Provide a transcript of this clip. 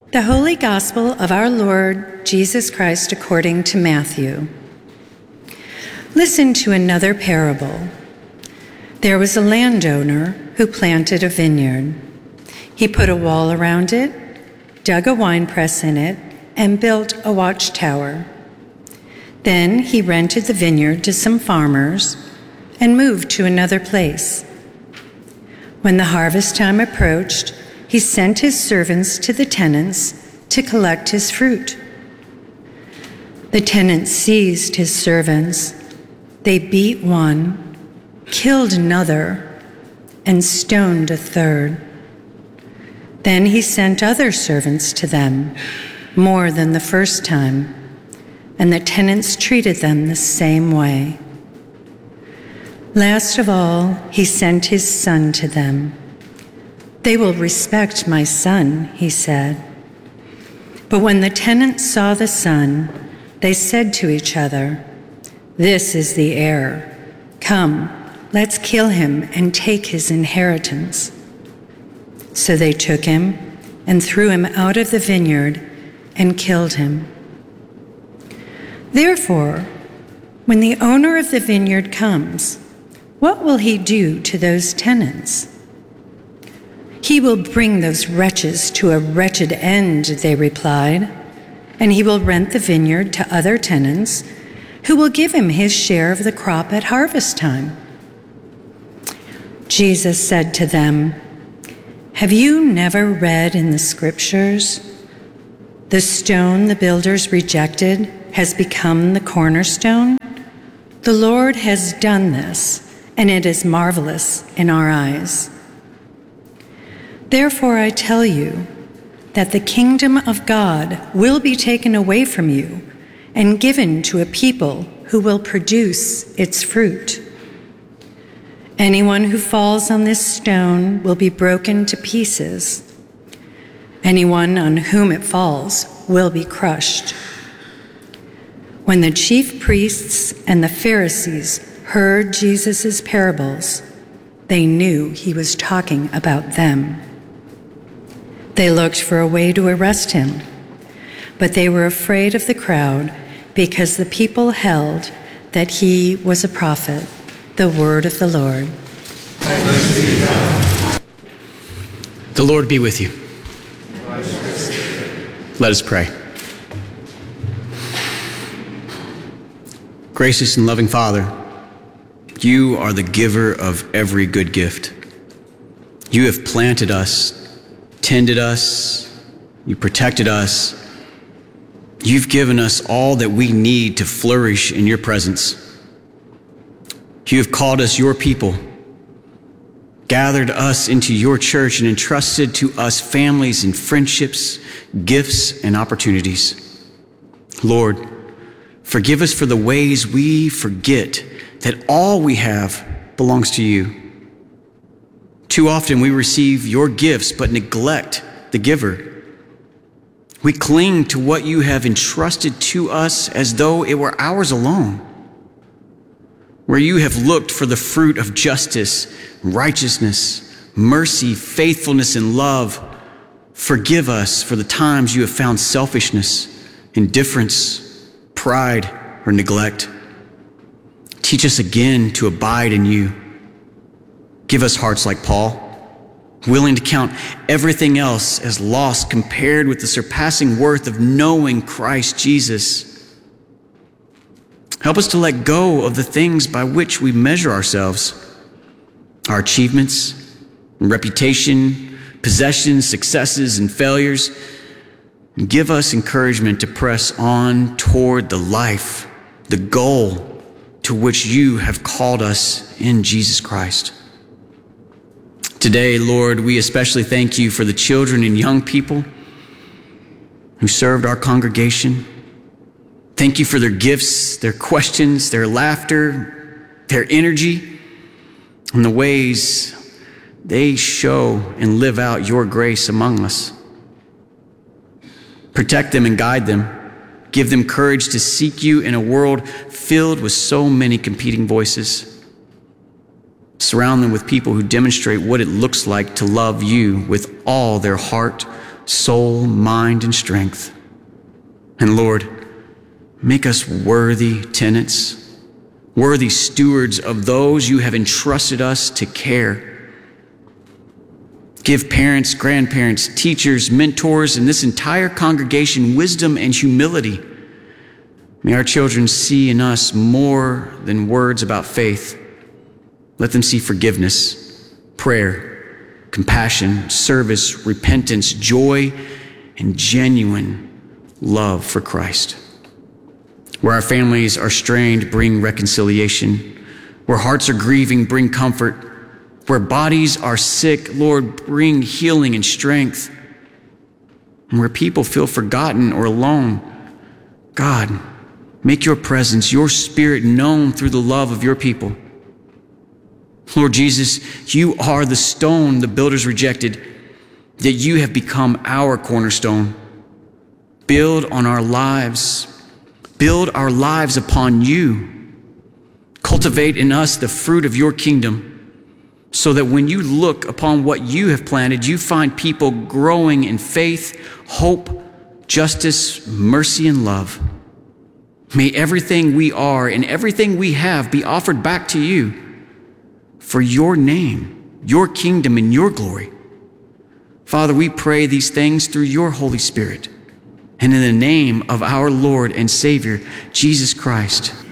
The Holy Gospel of our Lord Jesus Christ according to Matthew. Listen to another parable. There was a landowner who planted a vineyard. He put a wall around it, dug a winepress in it, and built a watchtower. Then he rented the vineyard to some farmers and moved to another place. When the harvest time approached, he sent his servants to the tenants to collect his fruit. The tenants seized his servants. They beat one, killed another, and stoned a third. Then he sent other servants to them, more than the first time, and the tenants treated them the same way. Last of all, he sent his son to them. "They will respect my son," he said. But when the tenants saw the son, they said to each other, "This is the heir. Come, let's kill him and take his inheritance." So they took him and threw him out of the vineyard and killed him. Therefore, when the owner of the vineyard comes, what will he do to those tenants? "He will bring those wretches to a wretched end," they replied, "and he will rent the vineyard to other tenants who will give him his share of the crop at harvest time." Jesus said to them, "Have you never read in the scriptures, 'The stone the builders rejected has become the cornerstone'? The Lord has done this, and it is marvelous in our eyes. Therefore I tell you that the kingdom of God will be taken away from you and given to a people who will produce its fruit. Anyone who falls on this stone will be broken to pieces. Anyone on whom it falls will be crushed." When the chief priests and the Pharisees heard Jesus' parables, they knew he was talking about them. They looked for a way to arrest him, but they were afraid of the crowd because the people held that he was a prophet. The word of the Lord. The Lord be with you. Let us pray. Gracious and loving Father, you are the giver of every good gift. You have planted us, tended us, you protected us. You've given us all that we need to flourish in your presence. You have called us your people, gathered us into your church, and entrusted to us families and friendships, gifts and opportunities. Lord, forgive us for the ways we forget that all we have belongs to you. Too often we receive your gifts but neglect the giver. We cling to what you have entrusted to us as though it were ours alone. Where you have looked for the fruit of justice, righteousness, mercy, faithfulness, and love, forgive us for the times you have found selfishness, indifference, pride, or neglect. Teach us again to abide in you. Give us hearts like Paul, willing to count everything else as lost compared with the surpassing worth of knowing Christ Jesus. Help us to let go of the things by which we measure ourselves, our achievements, reputation, possessions, successes, and failures. And give us encouragement to press on toward the life, the goal to which you have called us in Jesus Christ. Today, Lord, we especially thank you for the children and young people who served our congregation. Thank you for their gifts, their questions, their laughter, their energy, and the ways they show and live out your grace among us. Protect them and guide them. Give them courage to seek you in a world filled with so many competing voices. Surround them with people who demonstrate what it looks like to love you with all their heart, soul, mind, and strength. And Lord, make us worthy tenants, worthy stewards of those you have entrusted us to care. Give parents, grandparents, teachers, mentors, and this entire congregation wisdom and humility. May our children see in us more than words about faith. Let them see forgiveness, prayer, compassion, service, repentance, joy, and genuine love for Christ. Where our families are strained, bring reconciliation. Where hearts are grieving, bring comfort. Where bodies are sick, Lord, bring healing and strength. And where people feel forgotten or alone, God, make your presence, your spirit known through the love of your people. Lord Jesus, you are the stone the builders rejected, yet you have become our cornerstone. Build on our lives. Build our lives upon you. Cultivate in us the fruit of your kingdom, so that when you look upon what you have planted, you find people growing in faith, hope, justice, mercy, and love. May everything we are and everything we have be offered back to you for your name, your kingdom, and your glory. Father, we pray these things through your Holy Spirit and in the name of our Lord and Savior, Jesus Christ.